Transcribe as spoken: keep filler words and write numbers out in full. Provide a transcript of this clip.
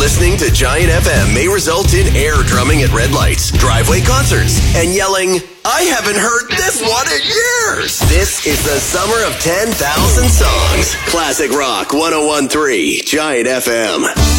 Listening to Giant F M may result in air drumming at red lights, driveway concerts, and yelling, I haven't heard this one in years. This is the summer of ten thousand songs. Classic Rock one oh one point three, Giant F M.